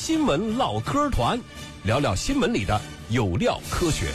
新闻唠嗑团，聊聊新闻里的有料科学。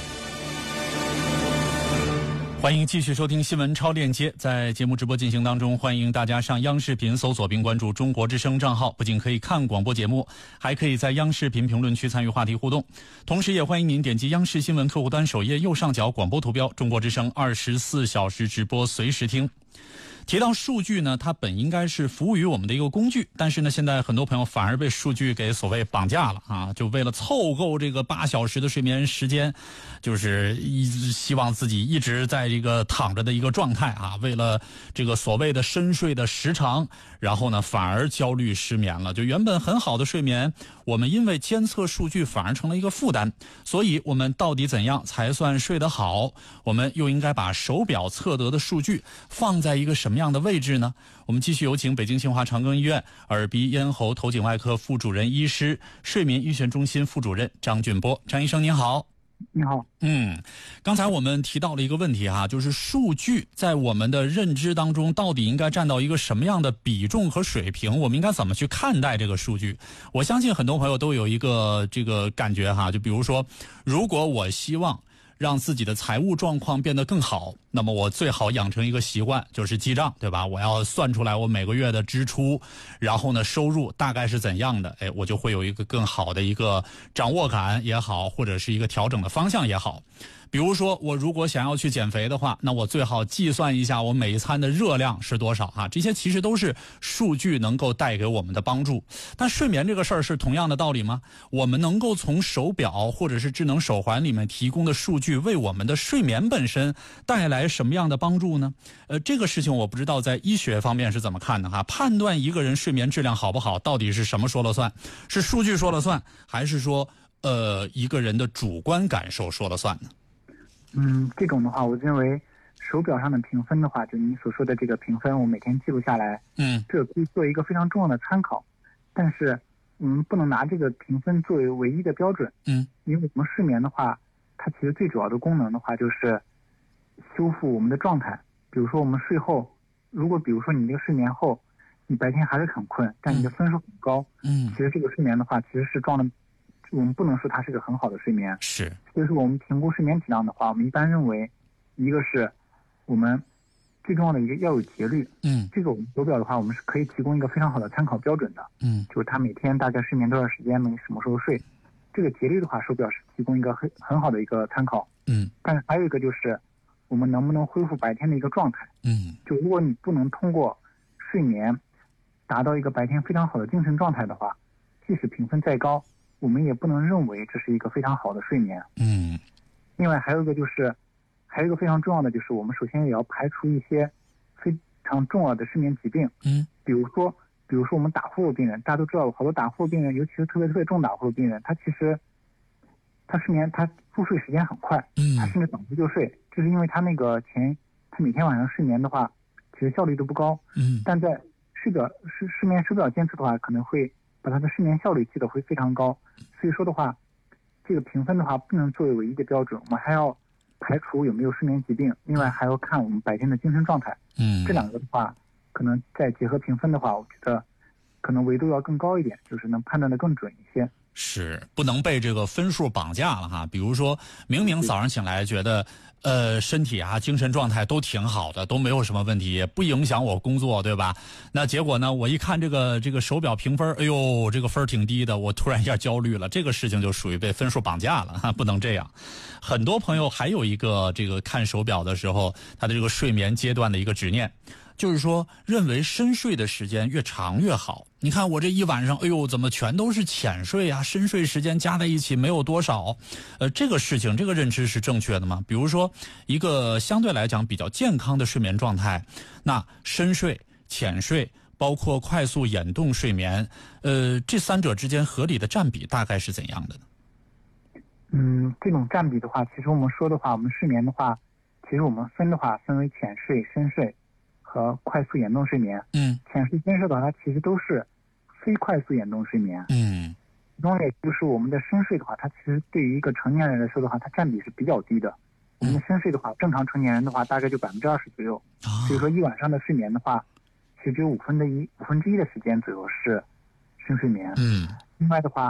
欢迎继续收听新闻超链接，在节目直播进行当中，欢迎大家上央视频搜索并关注中国之声账号，不仅可以看广播节目，还可以在央视频评论区参与话题互动。同时也欢迎您点击央视新闻客户端首页右上角广播图标，中国之声24小时直播随时听。提到数据呢，它本应该是服务于我们的一个工具，但是呢，现在很多朋友反而被数据给所谓绑架了啊！就为了凑够这个8小时的睡眠时间，就是希望自己一直在这个躺着的一个状态啊，为了这个所谓的深睡的时长，然后呢，反而焦虑失眠了。就原本很好的睡眠，我们因为监测数据反而成了一个负担。所以我们到底怎样才算睡得好？我们又应该把手表测得的数据放在一个什么样的位置呢？我们继续有请北京新华长庚医院耳鼻咽喉头颈外科副主任医师、睡眠医学中心副主任张俊波。张医生您好。 你好。 刚才我们提到了一个问题哈，就是数据在我们的认知当中到底应该占到一个什么样的比重和水平，我们应该怎么去看待这个数据？我相信很多朋友都有一个这个感觉哈，就比如说，如果我希望让自己的财务状况变得更好，那么我最好养成一个习惯，就是记账，对吧？我要算出来我每个月的支出，然后呢收入大概是怎样的，我就会有一个更好的一个掌握感也好，或者是一个调整的方向也好。比如说我如果想要去减肥的话，那我最好计算一下我每一餐的热量是多少啊，这些其实都是数据能够带给我们的帮助。但睡眠这个事儿是同样的道理吗？我们能够从手表或者是智能手环里面提供的数据为我们的睡眠本身带来什么样的帮助呢？这个事情我不知道在医学方面是怎么看的哈。判断一个人睡眠质量好不好，到底是什么说了算？是数据说了算，还是说一个人的主观感受说了算呢？ 这种的话，我认为手表上的评分的话，就你所说的这个评分，我每天记录下来，这可以做一个非常重要的参考。但是，不能拿这个评分作为唯一的标准。因为我们睡眠的话，它其实最主要的功能的话，就是修复我们的状态。比如说我们睡后，如果比如说你这个睡眠后，你白天还是很困，但你的分数很高，其实这个睡眠的话，其实是我们不能说它是个很好的睡眠。 是， 所以说我们评估睡眠质量的话，我们一般认为，一个是我们最重要的一个要有节律。这个我们手表的话，我们是可以提供一个非常好的参考标准的。就是它每天大概睡眠多少时间，什么时候睡，这个节律的话，手表是提供一个很好的一个参考。但是还有一个就是我们能不能恢复白天的一个状态。就如果你不能通过睡眠达到一个白天非常好的精神状态的话，即使评分再高，我们也不能认为这是一个非常好的睡眠。另外还有一个非常重要的，就是我们首先也要排除一些非常重要的睡眠疾病。比如说我们打呼噜病人，大家都知道，好多打呼噜病人，尤其是特别重打呼噜病人，他其实他睡眠他入睡时间很快，他甚至等不就睡，就是因为他他每天晚上睡眠的话，其实效率都不高。但在睡眠手表监测的话，可能会把他的睡眠效率记得会非常高。所以说的话，这个评分的话不能作为唯一的标准，我们还要排除有没有睡眠疾病，另外还要看我们白天的精神状态。这两个的话，可能再结合评分的话，我觉得可能维度要更高一点，就是能判断的更准一些。 是，不能被这个分数绑架了哈。比如说明明早上醒来觉得身体精神状态都挺好的，都没有什么问题，也不影响我工作，对吧？那结果呢，我一看这个手表评分，哎呦，这个分挺低的，我突然一下焦虑了，这个事情就属于被分数绑架了哈，不能这样。很多朋友还有一个这个看手表的时候，他的这个睡眠阶段的一个执念，就是说认为深睡的时间越长越好。你看我这一晚上，哎呦，怎么全都是浅睡啊？深睡时间加在一起没有多少。这个事情，这个认知是正确的吗？比如说一个相对来讲比较健康的睡眠状态，那深睡、浅睡，包括快速眼动睡眠，这三者之间合理的占比大概是怎样的呢？ 这种占比的话，其实我们说的话，我们睡眠的话，其实我们分为浅睡、深睡和快速眼动睡眠。浅睡、深睡的话，它其实都是非快速眼动睡眠。其中也就是我们的深睡的话，它其实对于一个成年人来说的话，它占比是比较低的。我们的深睡的话，正常成年人的话，大概就20%左右。所以说一晚上的睡眠的话，其实只有1/5的时间左右是深睡眠。另外的话，